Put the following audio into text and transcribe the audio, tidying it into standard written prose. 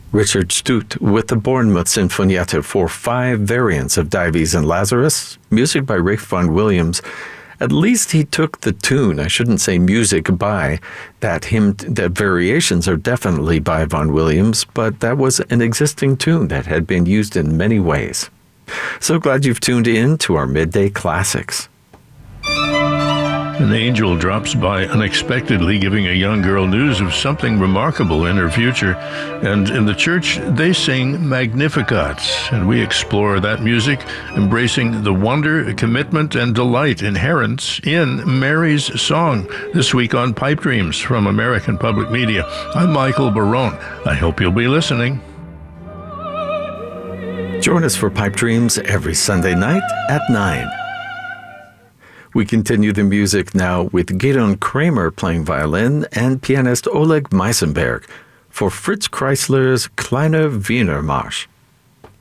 Richard Stutt with the Bournemouth Sinfonietta for 5 variants of Dives and Lazarus, music by Ralph Vaughan Williams. At least he took the tune. I shouldn't say music by that variations are definitely by Vaughan Williams, but that was an existing tune that had been used in many ways. So glad you've tuned in to our Midday Classics. An angel drops by unexpectedly, giving a young girl news of something remarkable in her future. And in the church, they sing Magnificat, and we explore that music, embracing the wonder, commitment, and delight inherent in Mary's song. This week on Pipe Dreams from American Public Media, I'm Michael Barone. I hope you'll be listening. Join us for Pipe Dreams every Sunday night at 9. We continue the music now with Gideon Kramer playing violin and pianist Oleg Meisenberg for Fritz Kreisler's Kleiner Wiener Marsch.